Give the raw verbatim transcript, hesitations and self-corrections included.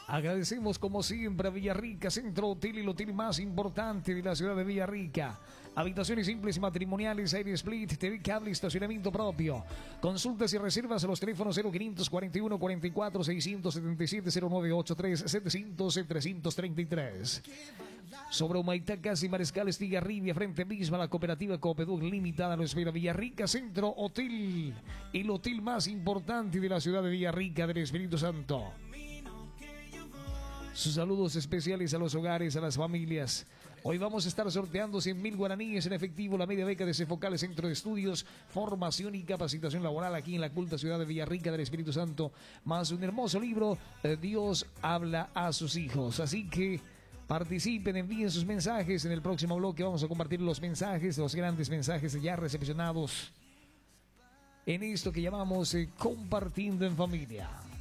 Agradecemos como siempre a Villarrica, Centro Hotel, el hotel más importante de la ciudad de Villarrica. Habitaciones simples y matrimoniales, aire split, T V cable, estacionamiento propio. Consultas y reservas a los teléfonos cero quinientos cuarenta y uno cuarenta y cuatro seiscientos setenta y siete, cero nueve ochenta y tres setecientos trescientos treinta y tres. Sobre Humaitá, casi Mariscal Estigarribia, frente misma a la cooperativa Copeduc Limitada, lo espera Villarrica, Centro Hotel, el hotel más importante de la ciudad de Villarrica del Espíritu Santo. Sus saludos especiales a los hogares, a las familias. Hoy vamos a estar sorteando cien mil guaraníes en efectivo, la media beca de Cefocal Centro de Estudios, Formación y Capacitación Laboral aquí en la culta ciudad de Villarrica del Espíritu Santo, más un hermoso libro, Dios habla a sus hijos. Así que participen, envíen sus mensajes. En el próximo bloque vamos a compartir los mensajes, los grandes mensajes ya recepcionados en esto que llamamos eh, Compartiendo en Familia.